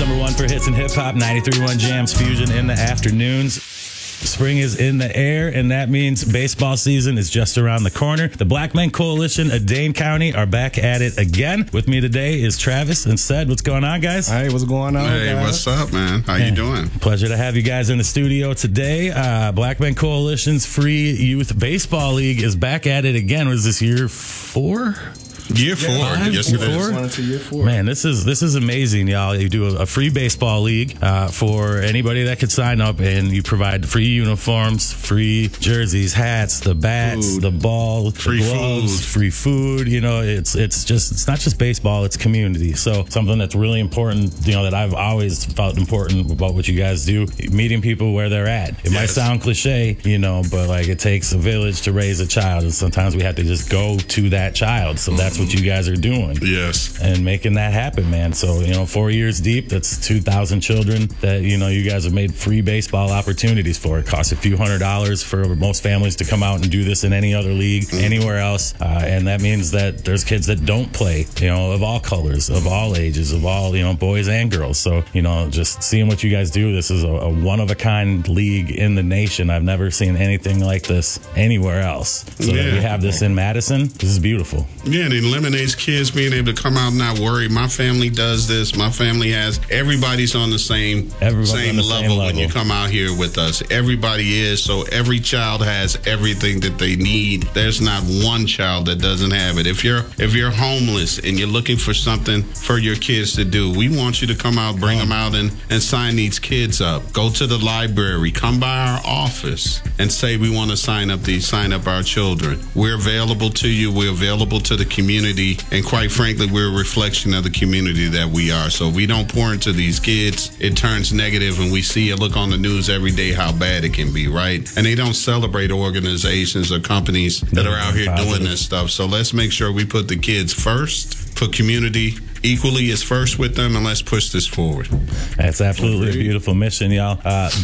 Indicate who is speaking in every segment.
Speaker 1: Number one for hits and hip hop, 93.1 Jams Fusion in the afternoons. Spring is in the air, and that means baseball season is just around the corner. The Black Men Coalition of Dane County are back at it again. With me today is Travis and Sed. What's going on, guys?
Speaker 2: Hey, what's going on,
Speaker 3: Hey,
Speaker 2: guys?
Speaker 3: what's up, man? How you doing?
Speaker 1: Pleasure to have you guys in the studio today. Black Men Coalition's Free Youth Baseball League is back at it again. Was this year 4?
Speaker 3: Year 4. Yes, it is.
Speaker 2: Going into year 4.
Speaker 1: Man, this is amazing, y'all. You do a free baseball league for anybody that could sign up, and you provide free uniforms, free jerseys, hats, the bats,
Speaker 3: Food.
Speaker 1: the ball,
Speaker 3: Free
Speaker 1: the gloves,
Speaker 3: food.
Speaker 1: free food. You know, it's not just baseball; it's community. So something that's really important. You know, that I've always felt important about what you guys do: meeting people where they're at. It might
Speaker 3: Yes.
Speaker 1: sound cliche, you know, but like it takes a village to raise a child, and sometimes we have to just go to that child. So that's what you guys are doing.
Speaker 3: Yes.
Speaker 1: And making that happen, man. So, 4 years deep, that's 2,000 children that, you guys have made free baseball opportunities for. It costs a few $100s for most families to come out and do this in any other league, anywhere else. And that means that there's kids that don't play, of all colors, of all ages, of all, boys and girls. So, just seeing what you guys do, this is a one-of-a-kind league in the nation. I've never seen anything like this anywhere else. So that we have this in Madison, this is beautiful.
Speaker 3: Yeah, and it eliminates kids being able to come out and not worry. My family does this. My family has. Everybody's on the same level when you come out here with us. Everybody is. So every child has everything that they need. There's not one child that doesn't have it. If you're homeless and you're looking for something for your kids to do, we want you to come out, bring them out and sign these kids up. Go to the library. Come by our office and say we want to sign up our children. We're available to you. We're available to the community. And quite frankly, we're a reflection of the community that we are. So we don't pour into these kids. It turns negative, and we see it. Look on the news every day how bad it can be, right? And they don't celebrate organizations or companies that are out here doing this stuff. So let's make sure we put the kids first, put community equally as first with them, and let's push this forward.
Speaker 1: That's absolutely a beautiful mission, y'all.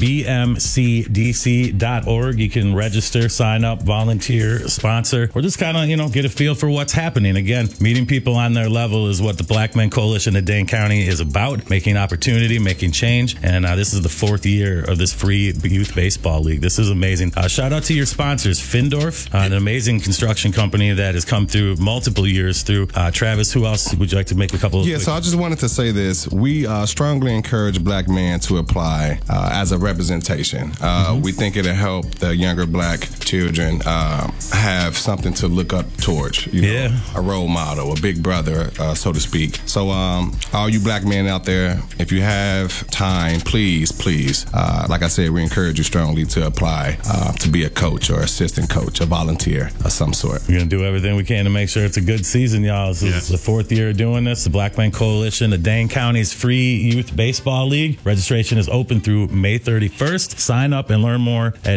Speaker 1: BMCDC.org. You can register, sign up, volunteer, sponsor, or just kind of, get a feel for what's happening. Again, meeting people on their level is what the Black Men Coalition of Dane County is about, making opportunity, making change. And this is the 4th year of this free youth baseball league. This is amazing. Shout out to your sponsors, Findorf, an amazing construction company that has come through multiple years through. Travis, who else would you like to make a couple of...
Speaker 2: Yeah, so I just wanted to say this. We strongly encourage black men to apply as a representation. We think it'll help the younger black children have something to look up towards, a role model, a big brother, so to speak. So all you black men out there, if you have time, please, like I said, we encourage you strongly to apply to be a coach or assistant coach, a volunteer of some sort.
Speaker 1: We're going to do everything we can to make sure it's a good season, y'all. This is the 4th year of doing this. The Black Men Coalition of Dane County's Free Youth Baseball League. Registration is open through May 31st. Sign up and learn more at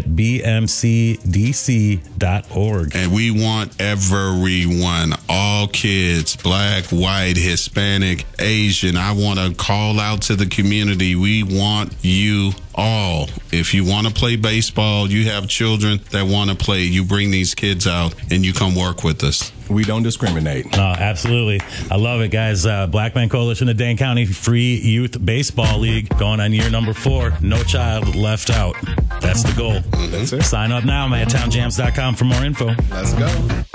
Speaker 1: bmcdc.org.
Speaker 3: And we want everyone, all kids, black, white, Hispanic, Asian. I want to call out to the community. We want you all. If you want to play baseball, you have children that want to play, you bring these kids out and you come work with us.
Speaker 2: We don't discriminate.
Speaker 1: No, absolutely. I love it, guys. Black Men Coalition of Dane County Free Youth Baseball League going on year number 4. No child left out. That's the goal.
Speaker 2: That's it.
Speaker 1: Sign up now, madtownjams.com for more info.
Speaker 2: Let's go.